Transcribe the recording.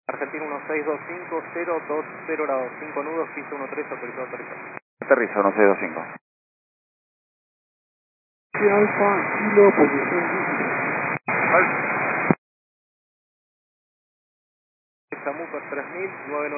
Argentina 1625, 020 grados, 5 nudos, piso 13, autorizado a aterrizar. Aterriza 1625. Sí, Alfa, kilo, posición 16. Samuca 3000, 99.